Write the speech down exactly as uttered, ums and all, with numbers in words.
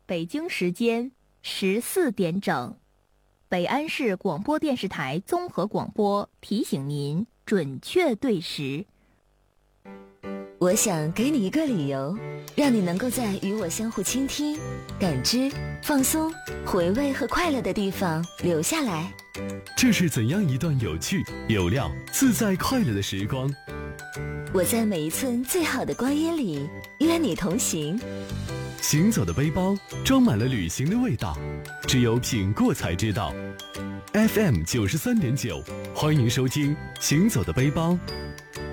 北京时间十四点整，北安市广播电视台综合广播提醒您准确对时。 我想给你一个理由，让你能够在与我相互倾听、感知、放松、回味和快乐的地方留下来。 这是怎样一段有趣、有料、自在快乐的时光？ 我在每一寸最好的光阴里约你同行。 行走的背包装满了旅行的味道，只有品过才知道。F M 九十三点九，欢迎收听《行走的背包》。